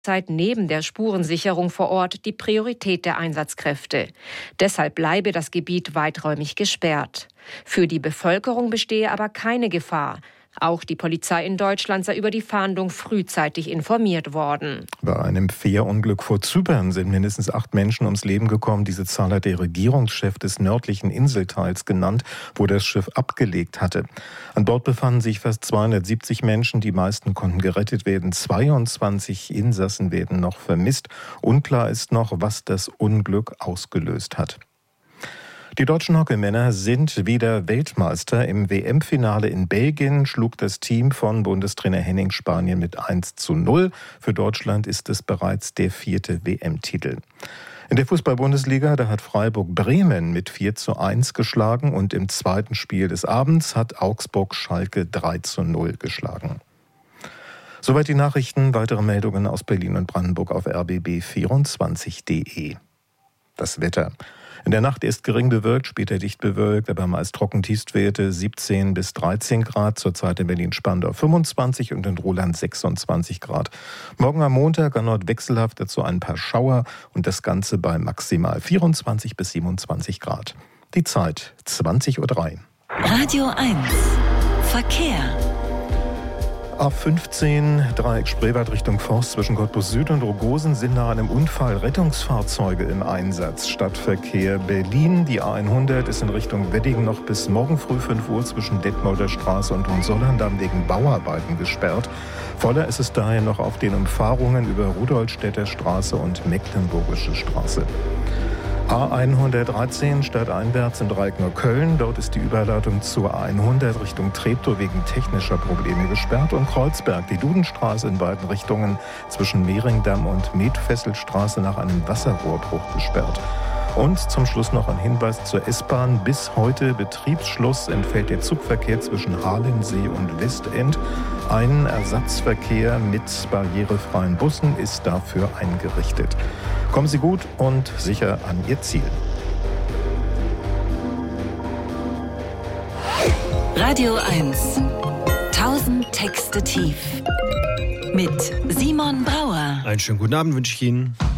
neben der Spurensicherung vor Ort die Priorität der Einsatzkräfte. Deshalb bleibe das Gebiet weiträumig gesperrt. Für die Bevölkerung bestehe aber keine Gefahr. Auch die Polizei in Deutschland sei über die Fahndung frühzeitig informiert worden. Bei einem Fährunglück vor Zypern sind mindestens 8 Menschen ums Leben gekommen. Diese Zahl hat der Regierungschef des nördlichen Inselteils genannt, wo das Schiff abgelegt hatte. An Bord befanden sich fast 270 Menschen. Die meisten konnten gerettet werden. 22 Insassen werden noch vermisst. Unklar ist noch, was das Unglück ausgelöst hat. Die deutschen Hockeymänner sind wieder Weltmeister. Im WM-Finale in Belgien schlug das Team von Bundestrainer Henning Spanien mit 1:0. Für Deutschland ist es bereits der 4. WM-Titel. In der Fußball-Bundesliga, da hat Freiburg Bremen mit 4:1 geschlagen und im zweiten Spiel des Abends hat Augsburg Schalke 3:0 geschlagen. Soweit die Nachrichten. Weitere Meldungen aus Berlin und Brandenburg auf rbb24.de. Das Wetter. In der Nacht erst gering bewölkt, später dicht bewölkt, aber meist trocken, Tiefstwerte 17 bis 13 Grad, zurzeit in Berlin-Spandau 25 und in Roland 26 Grad. Morgen am Montag erneut wechselhaft, dazu ein paar Schauer und das Ganze bei maximal 24 bis 27 Grad. Die Zeit 20:03 Uhr. Radio 1 Verkehr. A15, Dreieck Spreewald Richtung Forst zwischen Cottbus Süd und Rogosen sind nach einem Unfall Rettungsfahrzeuge im Einsatz. Stadtverkehr Berlin, die A100 ist in Richtung Wedding noch bis morgen früh 5 Uhr zwischen Detmolder Straße und Hohenzollern-Damm wegen Bauarbeiten gesperrt. Voller ist es daher noch auf den Umfahrungen über Rudolstädter Straße und Mecklenburgische Straße. A113 stadteinwärts im Dreieck Neukölln. Dort ist die Überleitung zur A100 Richtung Treptow wegen technischer Probleme gesperrt. Und Kreuzberg, die Dudenstraße in beiden Richtungen zwischen Mehringdamm und Metfesselstraße nach einem Wasserrohrbruch gesperrt. Und zum Schluss noch ein Hinweis zur S-Bahn. Bis heute Betriebsschluss entfällt der Zugverkehr zwischen Halensee und Westend. Ein Ersatzverkehr mit barrierefreien Bussen ist dafür eingerichtet. Kommen Sie gut und sicher an Ihr Ziel. Radio 1. 1000 Texte tief. Mit Simon Brauer. Einen schönen guten Abend wünsche ich Ihnen.